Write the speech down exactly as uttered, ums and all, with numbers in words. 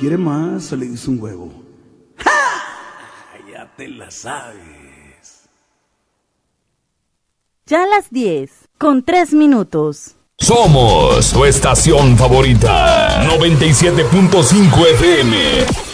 quiere más, se le dice un huevo. ¡Ja! Ya te la sabes. Ya las diez, con tres minutos. Somos tu estación favorita. noventa y siete punto cinco F M.